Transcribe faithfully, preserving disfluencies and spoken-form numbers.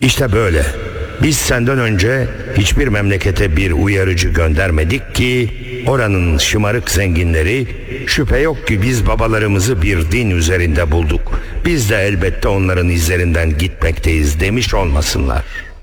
İşte böyle. Biz senden önce hiçbir memlekete bir uyarıcı göndermedik ki oranın şımarık zenginleri şüphe yok ki biz babalarımızı bir din üzerinde bulduk. Biz de elbette onların izlerinden gitmekteyiz demiş olmasınlar.